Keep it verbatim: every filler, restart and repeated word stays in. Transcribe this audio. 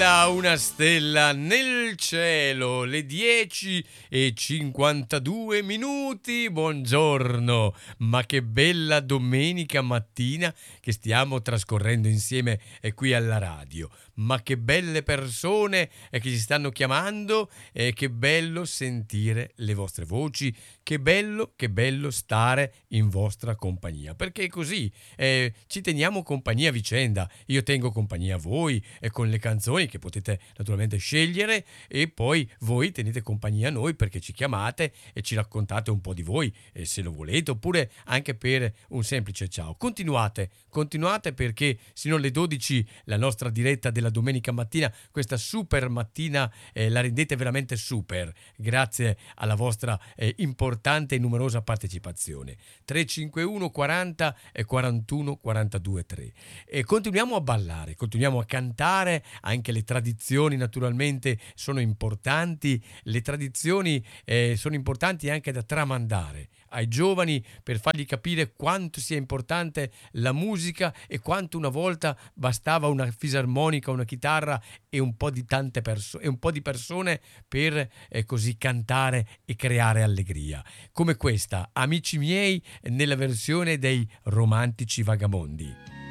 stella, una stella nel cielo, le dieci e cinquantadue minuti, buongiorno, ma che bella domenica mattina che stiamo trascorrendo insieme eh, qui alla radio, ma che belle persone eh, che ci stanno chiamando e che bello sentire le vostre voci, che bello, che bello stare in vostra compagnia, perché così eh, ci teniamo compagnia a vicenda, io tengo compagnia a voi e con le canzoni che potete naturalmente scegliere e poi voi tenete compagnia a noi perché ci chiamate e ci raccontate un po' di voi eh, se lo volete, oppure anche per un semplice ciao. Continuate, continuate perché sino alle dodici la nostra diretta della domenica mattina, questa super mattina eh, la rendete veramente super grazie alla vostra eh, importante e numerosa partecipazione. tre cinque uno quaranta e quarantuno quarantadue tre e continuiamo a ballare, continuiamo a cantare, anche le tradizioni naturalmente sono importanti, le tradizioni eh, sono importanti anche da tramandare ai giovani per fargli capire quanto sia importante la musica e quanto una volta bastava una fisarmonica, una chitarra e un po' di tante persone e un po' di persone per eh, così cantare e creare allegria. Come questa, amici miei, nella versione dei Romantici Vagabondi.